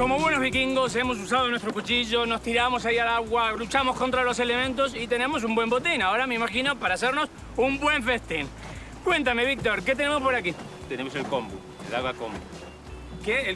Como buenos vikingos hemos usado nuestro cuchillo, nos tiramos ahí al agua, luchamos contra los elementos y tenemos un buen botín. Ahora me imagino para hacernos un buen festín. Cuéntame, Víctor, ¿qué tenemos por aquí? Tenemos el kombu, el agua kombu. ¿Qué?